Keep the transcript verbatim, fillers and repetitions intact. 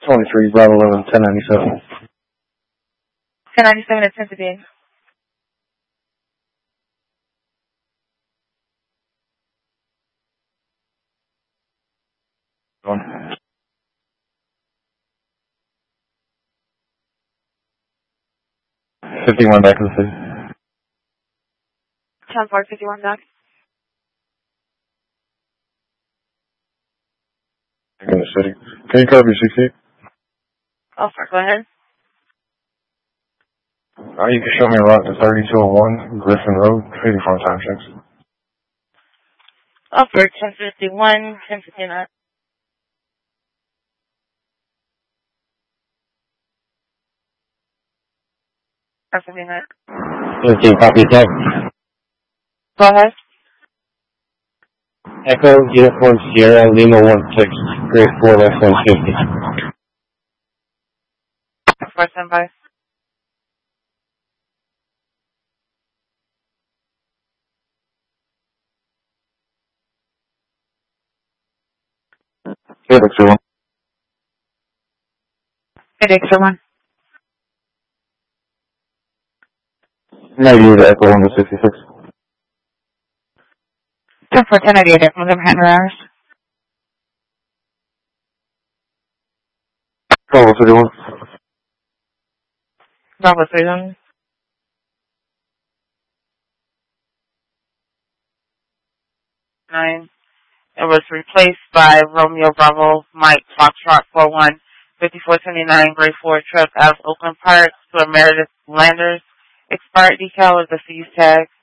twenty-three, Bravo eleven, ten ninety-seven. ten ninety-seven at ten fifty-eight. fifty-one back to the city. ten four, fifty-one back. In the city. Can you cover your C C? Oh, sorry, go ahead. Uh, you can show me a route to thirty-two oh one Griffin Road, eighty-four time checks. Oh, for ten fifty-one, ten fifty-nine. ten fifty-nine. fifteen, copy ten. Go ahead. Echo, Uniform Sierra, Lima one six, grade four, less than fifty. four stand by. Felix, one. Felix, one. Now you the Echo one to sixty-six. ten four, ten eighty-eight, from the Manhattan hours. Bravo thirty-one. Bravo thirty-one. Nine. It was replaced by Romeo Bravo Mike Foxtrot four one, fifty-four twenty-nine, grade four truck out of Oakland Park to a Meredith Landers. Expired decal is a fuse tag.